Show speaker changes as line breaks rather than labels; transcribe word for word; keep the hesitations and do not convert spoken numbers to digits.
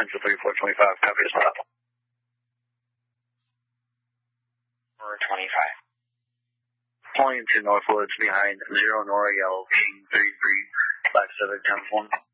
Central thirty-four twenty-five, copy to stop.
four twenty-five.
Pulling into Northwoods behind zero Nora Yellow, King thirty-three, five seven times one.